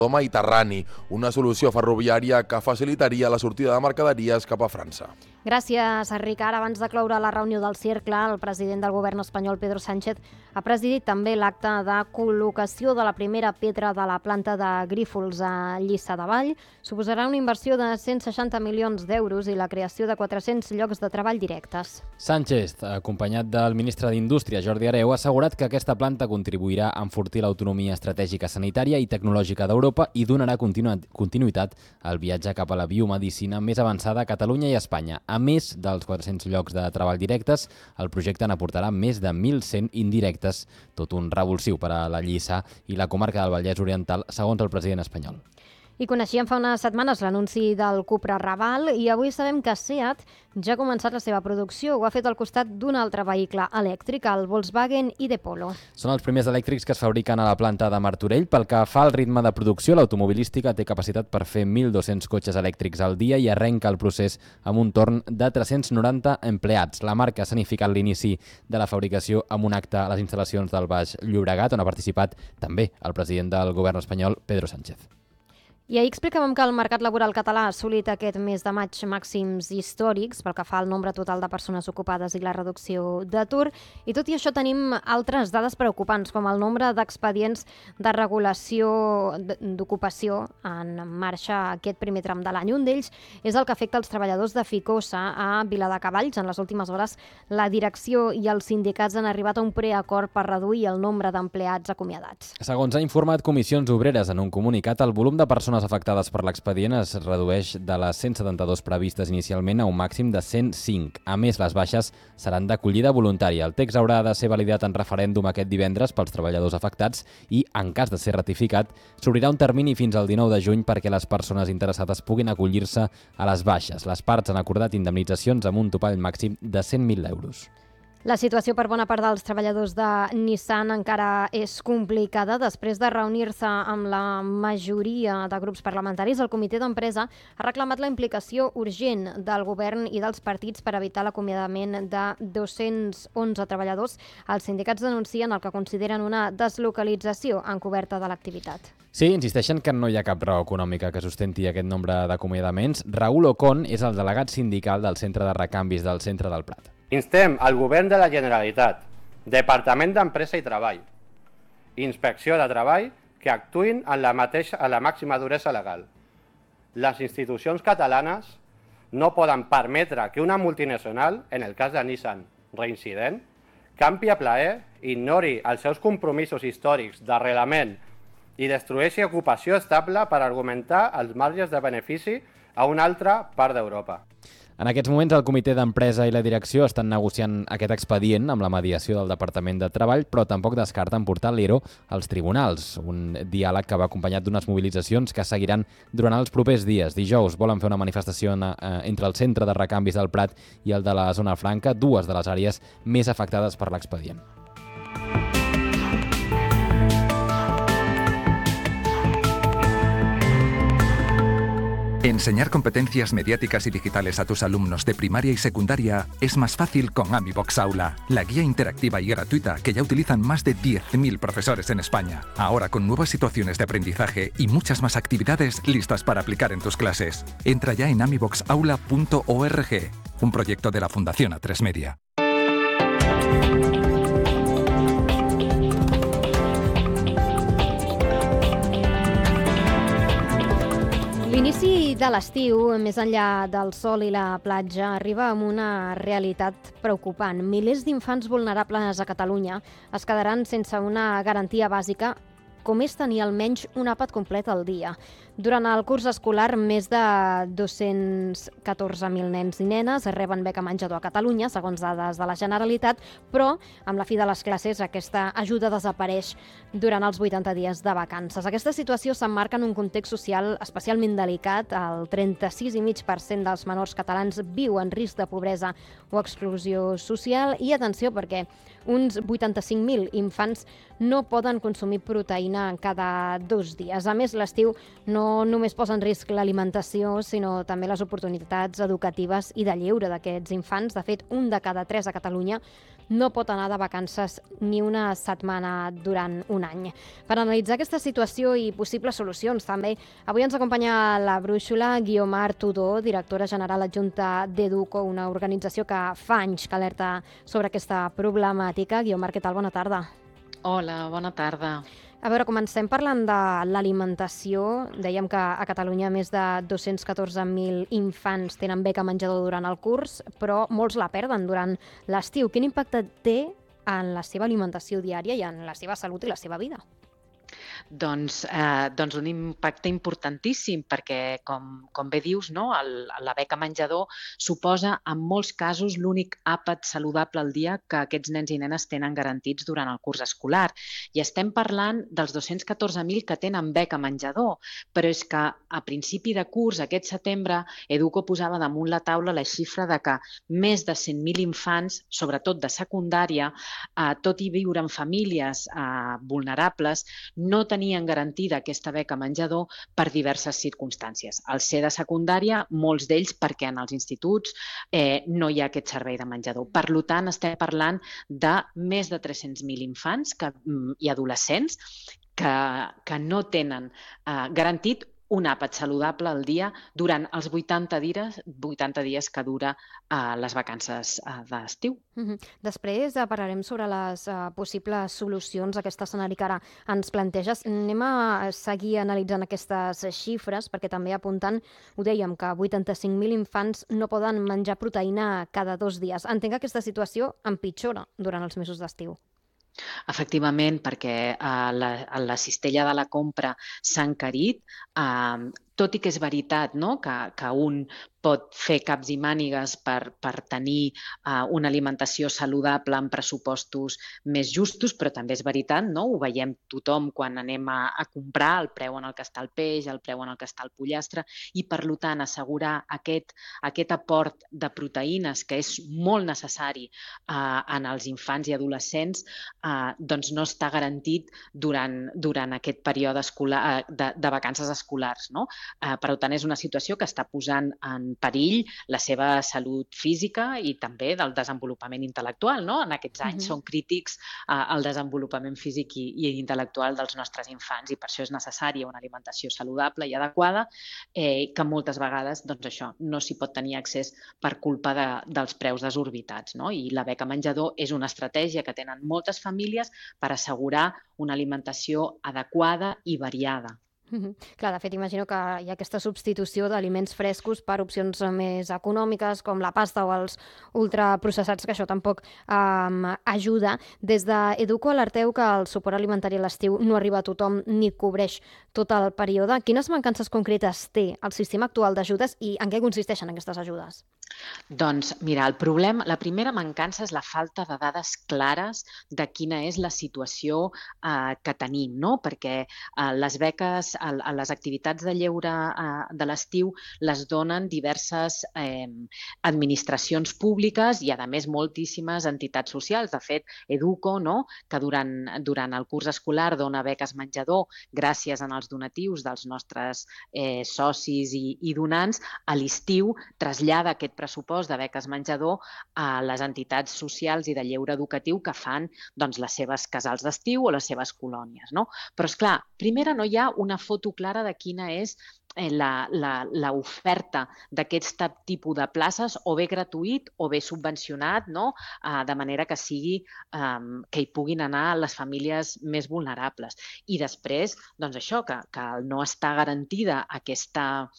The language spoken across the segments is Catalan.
mediterrani, una solució ferroviària que facilitaria la sortida de mercaderies cap a França. Gràcies, Ricard. Abans de cloure la reunió del Cercle, el president del govern espanyol, Pedro Sánchez, ha presidit també l'acte de col·locació de la primera pedra de la planta de Grífols a Lliçà de Vall. Suposarà una inversió de 160 milions d'euros i la creació de 400 llocs de treball directes. Sánchez, acompanyat del ministre d'Indústria, Jordi Hereu, ha assegurat que aquesta planta contribuirà a enfortir l'autonomia estratègica sanitària i tecnològica d'Europa i donarà continuïtat al viatge cap a la biomedicina més avançada a Catalunya i Espanya. A més dels 400 llocs de treball directes, el projecte n'aportarà més de 1.100 indirectes, tot un revulsiu per a la Lliçà i la comarca del Vallès Oriental, segons el president espanyol. I coneixíem fa unes setmanes l'anunci del Cupra Raval i avui sabem que SEAT ja ha començat la seva producció. Ho ha fet al costat d'un altre vehicle elèctric, el Volkswagen ID.Polo. Són els primers elèctrics que es fabriquen a la planta de Martorell. Pel que fa al ritme de producció, l'automobilística té capacitat per fer 1.200 cotxes elèctrics al dia i arrenca el procés amb un torn de 390 empleats. La marca ha significat l'inici de la fabricació amb un acte a les instal·lacions del Baix Llobregat, on ha participat també el president del govern espanyol, Pedro Sánchez. I ahir explicàvem que el mercat laboral català ha assolit aquest mes de maig màxims històrics pel que fa al nombre total de persones ocupades i la reducció d'atur. I tot i això tenim altres dades preocupants, com el nombre d'expedients de regulació d'ocupació en marxa aquest primer tram de l'any. Un d'ells és el que afecta els treballadors de Ficosa a Viladecavalls. En les últimes hores, la direcció i els sindicats han arribat a un preacord per reduir el nombre d'empleats acomiadats. Segons ha informat Comissions Obreres en un comunicat, el volum de persones afectades per l'expedient es redueix de les 172 previstes inicialment a un màxim de 105. A més, les baixes seran d'acollida voluntària. El text haurà de ser validat en referèndum aquest divendres pels treballadors afectats i, en cas de ser ratificat, s'obrirà un termini fins al 19 de juny perquè les persones interessades puguin acollir-se a les baixes. Les parts han acordat indemnitzacions amb un topall màxim de 100.000 euros. La situació per bona part dels treballadors de Nissan encara és complicada. Després de reunir-se amb la majoria de grups parlamentaris, el comitè d'empresa ha reclamat la implicació urgent del govern i dels partits per evitar l'acomiadament de 211 treballadors. Els sindicats denuncien el que consideren una deslocalització encoberta de l'activitat. Sí, insisteixen que no hi ha cap raó econòmica que sustenti aquest nombre d'acomiadaments. Raúl Ocon és el delegat sindical del Centre de Recanvis del Centre del Prat. Instem al Govern de la Generalitat, Departament d'Empresa i Treball, Inspecció de Treball, que actuïn en la màxima duresa legal. Les institucions catalanes no poden permetre que una multinacional, en el cas de Nissan reincident, campi a plaer, ignori els seus compromisos històrics d'arrelament i destrueixi ocupació estable per argumentar els marges de benefici a una altra part d'Europa. En aquests moments, el comitè d'empresa i la direcció estan negociant aquest expedient amb la mediació del Departament de Treball, però tampoc descarten portar l'ERO als tribunals, un diàleg que va acompanyat d'unes mobilitzacions que seguiran durant els propers dies. Dijous volen fer una manifestació entre el centre de recanvis del Prat i el de la Zona Franca, dues de les àrees més afectades per l'expedient. Enseñar competencias mediáticas y digitales a tus alumnos de primaria y secundaria es más fácil con AmiBox Aula, la guía interactiva y gratuita que ya utilizan más de 10.000 profesores en España. Ahora con nuevas situaciones de aprendizaje y muchas más actividades listas para aplicar en tus clases. Entra ya en amiboxaula.org, un proyecto de la Fundación A3 Media. L'inici de l'estiu, més enllà del sol i la platja, arriba amb una realitat preocupant. Milers d'infants vulnerables a Catalunya es quedaran sense una garantia bàsica com és tenir almenys un àpat complet al dia. Durant el curs escolar, més de 214.000 nens i nenes reben beca menjador a Catalunya, segons dades de la Generalitat, però amb la fi de les classes aquesta ajuda desapareix durant els 80 dies de vacances. Aquesta situació s'emmarca en un context social especialment delicat. El 36,5% dels menors catalans viu en risc de pobresa o exclusió social i atenció perquè uns 85.000 infants no poden consumir proteïna cada 2 dies. A més, l'estiu no només posa en risc l'alimentació, sinó també les oportunitats educatives i de lleure d'aquests infants. De fet, un de cada 3 a Catalunya no pot anar de vacances ni una setmana durant un any. Per analitzar aquesta situació i possibles solucions, també, avui ens acompanya la brúixola Guiomar Tudó, directora general adjunta d'Educo, una organització que fa anys que alerta sobre aquesta problemàtica. Guiomar, què tal? Bona tarda. Hola, bona tarda. A veure, comencem parlant de l'alimentació. Dèiem que a Catalunya més de 214.000 infants tenen beca menjador durant el curs, però molts la perden durant l'estiu. Quin impacte té en la seva alimentació diària i en la seva salut i la seva vida? Doncs un impacte importantíssim perquè, com bé dius, no, la beca menjador suposa en molts casos l'únic àpat saludable al dia que aquests nens i nenes tenen garantits durant el curs escolar. I estem parlant dels 214.000 que tenen beca menjador, però és que a principi de curs, aquest setembre, Educo posava damunt la taula la xifra de que més de 100.000 infants, sobretot de secundària, tot i viure en famílies vulnerables, no tenien garantida aquesta beca menjador per diverses circumstàncies. Al ser de secundària, molts d'ells perquè en els instituts no hi ha aquest servei de menjador. Per tant, estem parlant de més de 300.000 infants i adolescents que no tenen garantit un àpat saludable al dia durant els 80 dies que dura les vacances d'estiu. Després parlarem sobre les possibles solucions a aquest escenari que ara ens planteges. Anem a seguir analitzant aquestes xifres perquè també apunten, ho dèiem, que 85.000 infants no poden menjar proteïna cada 2 dies. Entenc que aquesta situació empitjora durant els mesos d'estiu. Efectivament, perquè la cistella de la compra s'ha encarit, tot i que és veritat, no?, que un pot fer caps i mànigues per tenir una alimentació saludable amb pressupostos més justos, però també és veritat, no?, ho veiem tothom quan anem a comprar, el preu en el que està el peix, el preu en el que està el pollastre, i per tant assegurar aquest aport de proteïnes que és molt necessari en els infants i adolescents, doncs no està garantit durant aquest període escolar, de vacances escolars, no? Per tant, és una situació que està posant en perill la seva salut física i també del desenvolupament intel·lectual, no? En aquests anys són crítics el desenvolupament físic i intel·lectual dels nostres infants i per això és necessària una alimentació saludable i adequada que moltes vegades, doncs això, no s'hi pot tenir accés per culpa dels preus desorbitats, no? I la beca menjador és una estratègia que tenen moltes famílies per assegurar una alimentació adequada i variada. Clar, de fet, imagino que hi ha aquesta substitució d'aliments frescos per opcions més econòmiques, com la pasta o els ultraprocessats, que això tampoc ajuda. Des d'Educo alerteu que el suport alimentari a l'estiu no arriba a tothom ni cobreix tot el període. Quines mancances concretes té el sistema actual d'ajudes i en què consisteixen aquestes ajudes? Doncs mira, la primera mancança és la falta de dades clares de quina és la situació que tenim, no? Perquè les beques, les activitats de lleure de l'estiu les donen diverses administracions públiques i, a més, moltíssimes entitats socials. De fet, Educo, no?, que durant el curs escolar dona beques menjador gràcies als donatius dels nostres socis i donants, a l'estiu trasllada aquest pressupost de beques menjador a les entitats socials i de lleure educatiu que fan les seves casals d'estiu o les seves colònies, no? Però, esclar, primera no hi ha una foto clara de quina és l'oferta d'aquest tipus de places, o bé gratuït o bé subvencionat, no?, de manera que sigui que hi puguin anar les famílies més vulnerables. I després, doncs això, que no està garantida aquest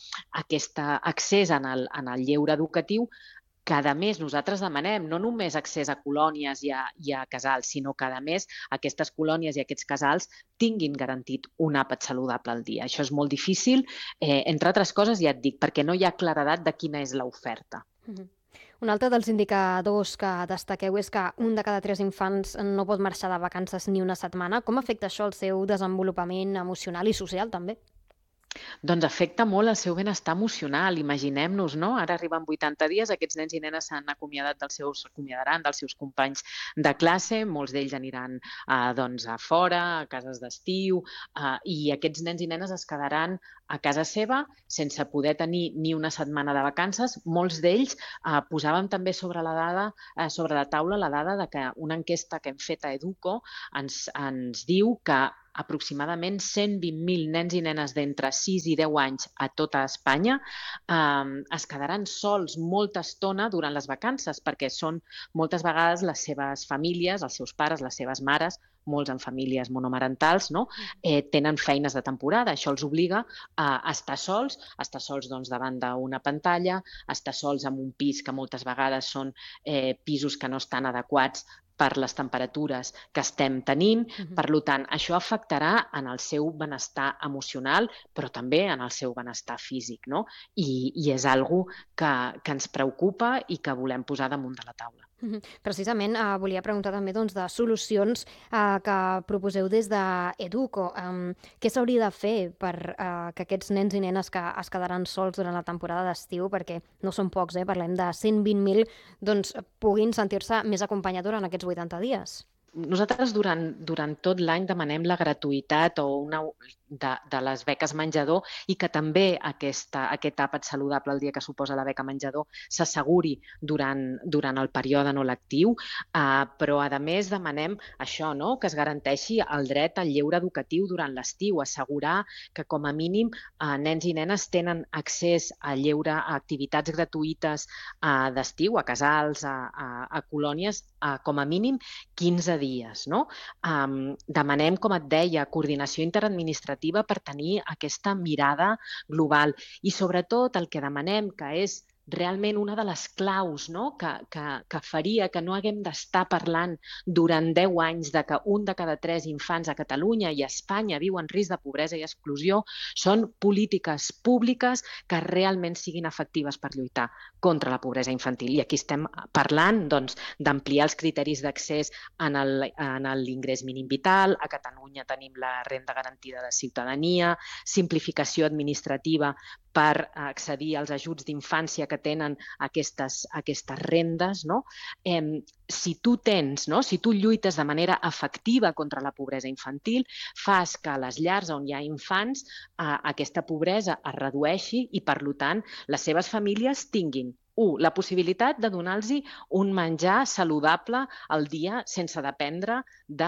accés en el lleure educatiu, que, a més, nosaltres demanem no només accés a colònies i a casals, sinó que, a més, aquestes colònies i aquests casals tinguin garantit un àpat saludable al dia. Això és molt difícil, entre altres coses, ja et dic, perquè no hi ha claredat de quina és l'oferta. Un altre dels indicadors que destaqueu és que un de cada 3 infants no pot marxar de vacances ni una setmana. Com afecta això el seu desenvolupament emocional i social, també? Doncs afecta molt el seu benestar emocional. Imaginem-nos, no? Ara arriben 80 dies, aquests nens i nenes s'acomiadaran dels seus companys de classe, molts d'ells aniran doncs, a fora, a cases d'estiu, i aquests nens i nenes es quedaran a casa seva sense poder tenir ni una setmana de vacances. Molts d'ells posàvem també sobre la taula la dada de que una enquesta que hem fet a Educo ens diu que aproximadament 120.000 nens i nenes d'entre 6 i 10 anys a tota Espanya es quedaran sols molta estona durant les vacances, perquè són moltes vegades les seves famílies, els seus pares, les seves mares, molts en famílies monomarentals, no? Tenen feines de temporada. Això els obliga a estar sols doncs, davant d'una pantalla, estar sols en un pis que moltes vegades són pisos que no estan adequats per les temperatures que estem tenint. Per tant, això afectarà en el seu benestar emocional, però també en el seu benestar físic, no? I és algo que ens preocupa i que volem posar damunt de la taula. Precisament volia preguntar també de solucions que proposeu des d'Educo. Què s'hauria de fer per que aquests nens i nenes que es quedaran sols durant la temporada d'estiu, perquè no són pocs, parlem de 120.000, doncs puguin sentir-se més acompanyats durant aquests 80 dies? Nosaltres durant tot l'any demanem la gratuïtat de les beques menjador i que també aquest àpat saludable el dia que suposa la beca menjador s'asseguri durant el període no lectiu, però a més demanem això, no? Que es garanteixi el dret al lleure educatiu durant l'estiu, assegurar que com a mínim nens i nenes tenen accés a lleure, a activitats gratuïtes d'estiu, a casals, a colònies, com a mínim 15 dies, no? Demanem, com et deia, coordinació interadministrativa per tenir aquesta mirada global i, sobretot, el que demanem, que és realment una de les claus, no? que faria que no haguem d'estar parlant durant 10 anys de que 1 de cada 3 infants a Catalunya i a Espanya viu en risc de pobresa i exclusió, són polítiques públiques que realment siguin efectives per lluitar contra la pobresa infantil. I aquí estem parlant d'ampliar els criteris d'accés en l'ingrés mínim vital. A Catalunya tenim la renda garantida de ciutadania, simplificació administrativa per accedir als ajuts d'infància que tenen aquestes rendes, no? Si tu lluites de manera efectiva contra la pobresa infantil, fas que a les llars on hi ha infants aquesta pobresa es redueixi i, per tant, les seves famílies tinguin la possibilitat de donar-los un menjar saludable al dia sense dependre de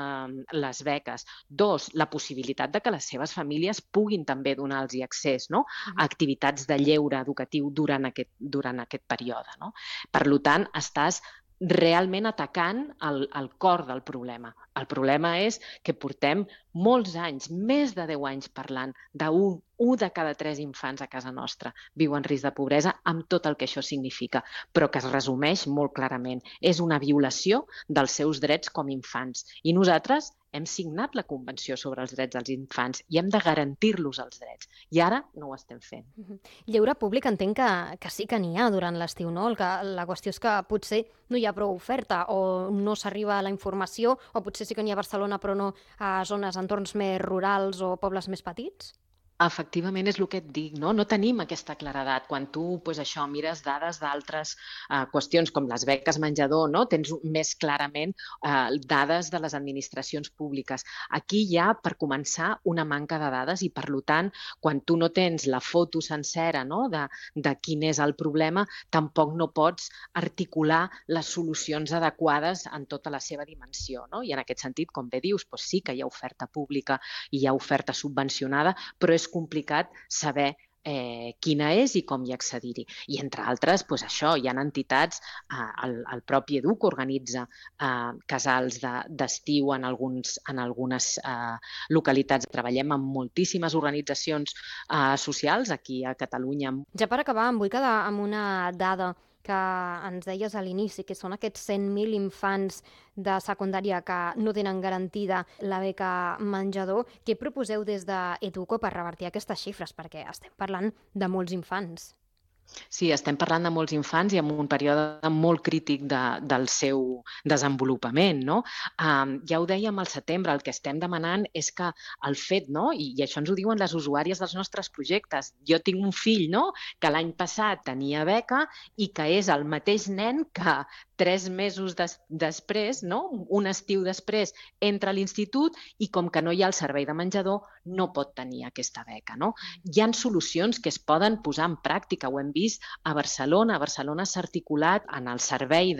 les beques. 2, la possibilitat de que les seves famílies puguin també donar-los accés, no? A activitats de lleure educatiu durant aquest període, no? Per tant, estàs realment atacant el cor del problema. El problema és que portem molts anys, més de 10 anys parlant d'un de cada 3 infants a casa nostra viu en risc de pobresa, amb tot el que això significa, però que es resumeix molt clarament. És una violació dels seus drets com a infants. I nosaltres hem signat la Convenció sobre els drets dels infants i hem de garantir-los els drets. I ara no ho estem fent. Lleure públic entenc que sí que n'hi ha durant l'estiu, no? La qüestió és que potser no hi ha prou oferta o no s'arriba a la informació, o potser sí que n'hi ha a Barcelona però no a zones, entorns més rurals o pobles més petits? Efectivament, és el que et dic, no? No tenim aquesta claredat. Quan tu mires dades d'altres qüestions com les beques menjador, no? Tens més clarament dades de les administracions públiques. Aquí hi ha, per començar, una manca de dades i, per tant, quan tu no tens la foto sencera, no? de quin és el problema, tampoc no pots articular les solucions adequades en tota la seva dimensió, no? I en aquest sentit, com bé dius, sí que hi ha oferta pública i hi ha oferta subvencionada, però és complicat saber quina és i com hi accedir-hi. I, entre altres, això, hi ha entitats, el propi Educo organitza casals d'estiu en algunes localitats. Treballem amb moltíssimes organitzacions socials aquí a Catalunya. Ja per acabar, em vull quedar amb una dada que ens deies a l'inici, que són aquests 100.000 infants de secundària que no tenen garantida la beca menjador. Què proposeu des d'Educo per revertir aquestes xifres? Perquè estem parlant de molts infants. Sí, estem parlant de molts infants i en un període molt crític del seu desenvolupament, no? Ja ho dèiem al setembre, el que estem demanant és que el fet, no? I això ens ho diuen les usuàries dels nostres projectes. Jo tinc un fill, no?, que l'any passat tenia beca i que és el mateix nen que 3 mesos després, no?, un estiu després, entra a l'institut i com que no hi ha el servei de menjador, no pot tenir aquesta beca, no? Hi ha solucions que es poden posar en pràctica, ho hem vist a Barcelona. A Barcelona s'ha articulat en el servei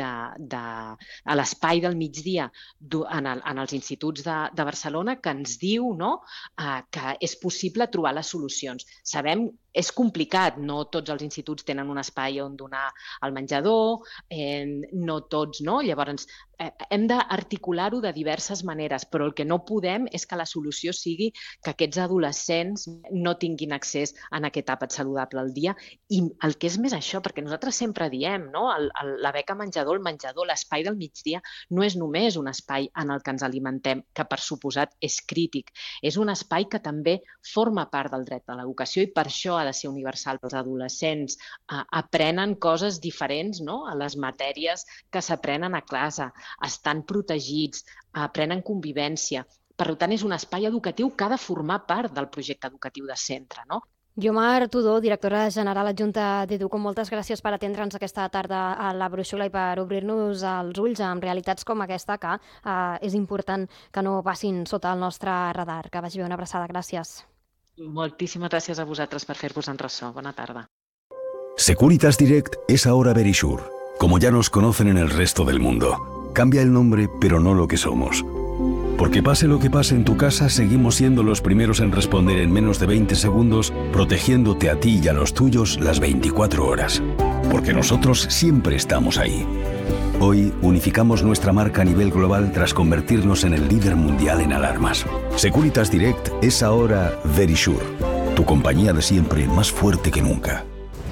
a l'espai del migdia en els instituts de Barcelona que ens diu, no?, que és possible trobar les solucions. Sabem és complicat, no tots els instituts tenen un espai on donar el menjador, no tots, no? Llavors, hem d'articular-ho de diverses maneres, però el que no podem és que la solució sigui que aquests adolescents no tinguin accés a aquest àpat saludable al dia. I el que és més això, perquè nosaltres sempre diem, no?, la beca menjador, el menjador, l'espai del migdia, no és només un espai en el que ens alimentem, que per suposat és crític. És un espai que també forma part del dret a l'educació i per això ha de ser universal. Els adolescents aprenen coses diferents, no?, a les matèries que s'aprenen a classe, estan protegits, aprenen convivència. Per tant, és un espai educatiu que ha de formar part del projecte educatiu de centre, no? Guiomar Tudó, directora general adjunta d'Educom, moltes gràcies per atendre'ns aquesta tarda a la brúixola i per obrir-nos els ulls amb realitats com aquesta que és important que no passin sota el nostre radar. Que vagi bé, una abraçada. Gràcies. Moltíssimas gracias a vosotros por hacer-vos en ressò. Bona tarda. Securitas Direct es ahora Verisure, como ya nos conocen en el resto del mundo. Cambia el nombre, pero no lo que somos. Porque pase lo que pase en tu casa, seguimos siendo los primeros en responder en menos de 20 segundos, protegiéndote a ti y a los tuyos las 24 horas. Porque nosotros siempre estamos ahí. Hoy unificamos nuestra marca a nivel global tras convertirnos en el líder mundial en alarmas. Securitas Direct es ahora Verisure, tu compañía de siempre más fuerte que nunca.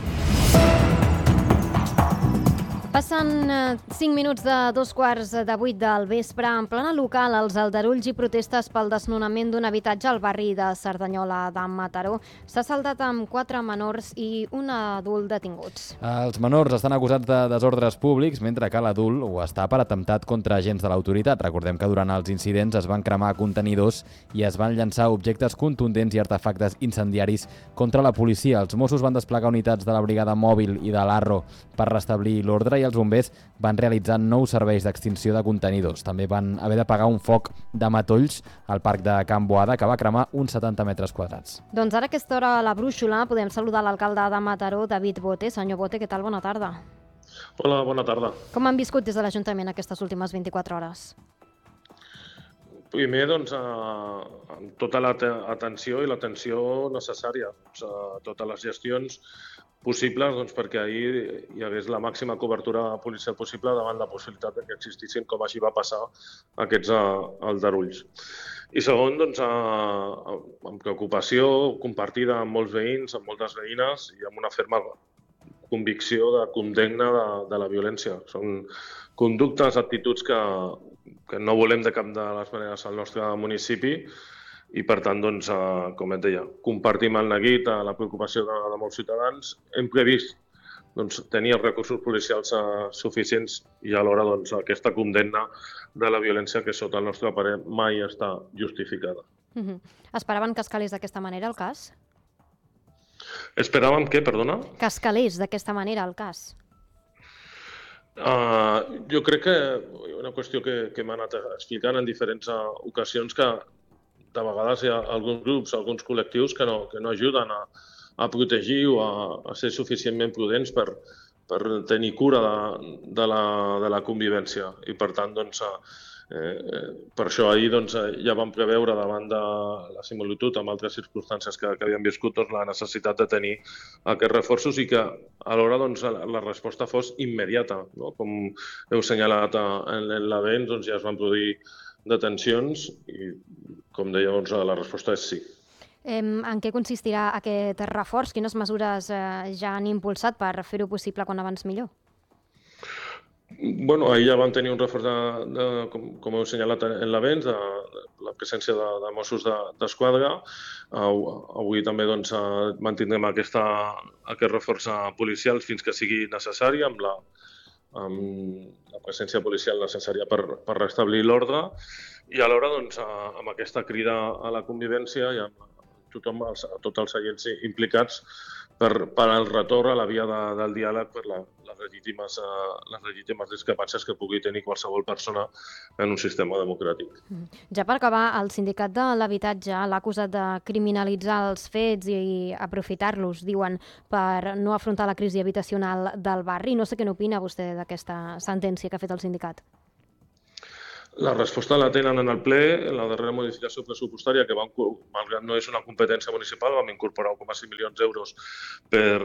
Passen 5 minuts de 2:15 del vespre. En plena local, els aldarulls i protestes pel desnonament d'un habitatge al barri de Cerdanyola de Mataró s'ha saldat amb 4 menors i un adult detinguts. Els menors estan acusats de desordres públics, mentre que l'adult ho està per atemptat contra agents de l'autoritat. Recordem que durant els incidents es van cremar contenidors i es van llançar objectes contundents i artefactes incendiaris contra la policia. Els Mossos van desplegar unitats de la brigada mòbil i de l'Arro per restablir l'ordre i els bombers van realitzar 9 serveis d'extinció de contenidors. També van haver de pagar un foc de matolls al parc de Can Boada que va cremar uns 70 metres quadrats. Doncs ara a aquesta hora a la brúixola podem saludar l'alcalde de Mataró, David Bote. Senyor Bote, què tal? Bona tarda. Hola, bona tarda. Com han viscut des de l'Ajuntament aquestes últimes 24 hores? Primer, doncs, amb tota l'atenció i l'atenció necessària, totes les gestions possibles, doncs, perquè ahir hi hagués la màxima cobertura policial possible davant la possibilitat que existissin, com així va passar, aquests aldarulls. I segon, doncs, amb preocupació compartida amb molts veïns, amb moltes veïnes i amb una ferma convicció de condemna de la violència. Són conductes, actituds que no volem de cap de les maneres al nostre municipi i, per tant, doncs, com et deia, compartim el neguit, la preocupació de molts ciutadans. Hem previst tenir els recursos policials suficients i alhora aquesta condemna de la violència que, sota el nostre parer, mai està justificada. Esperaven que escalés d'aquesta manera el cas? Esperàvem què, perdona? Que escalés d'aquesta manera el cas. Jo crec que una qüestió que hem anat explicant en diferents ocasions, que de vegades hi ha alguns grups, alguns col·lectius que no ajuden a protegir o a ser suficientment prudents per tenir cura de la convivència. I, per tant, per això ahir ja vam preveure, davant de la similitud amb altres circumstàncies que havíem viscut, la necessitat de tenir aquests reforços i que alhora la resposta fos immediata. Com heu assenyalat en l'avenç, ja es van produir detencions i, com deia, la resposta és sí. En què consistirà aquest reforç? Quines mesures ja han impulsat per fer-ho possible quan abans millor? Bueno, ahir ja vam tenir un reforç, com heu assenyalat en l'avenç, de la presència de Mossos d'Esquadra. Avui també mantindrem aquest reforç policial fins que sigui necessari, amb la presència policial necessària per restablir l'ordre, i alhora amb aquesta crida a la convivència i amb tots els agents implicats per al retorn a la via del diàleg per les legítimes discrepàncies que pugui tenir qualsevol persona en un sistema democràtic. Ja per acabar, el sindicat de l'habitatge l'ha acusat de criminalitzar els fets i aprofitar-los, diuen, per no afrontar la crisi habitacional del barri. No sé què n'opina vostè d'aquesta sentència que ha fet el sindicat. La resposta la tenen en el ple. La darrera modificació pressupostària, que malgrat no és una competència municipal, vam incorporar 1,5 milions d'euros per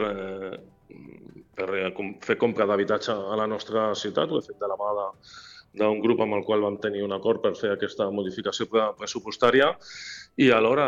fer compra d'habitatge a la nostra ciutat. Ho he fet de la mà d'un grup amb el qual vam tenir un acord per fer aquesta modificació pressupostària, i alhora